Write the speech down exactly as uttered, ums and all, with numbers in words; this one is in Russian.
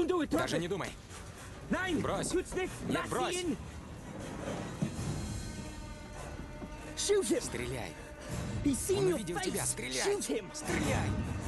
Даже не думай. Брось. Нет, брось. Стреляй. Он увидел тебя. Стреляй. Стреляй.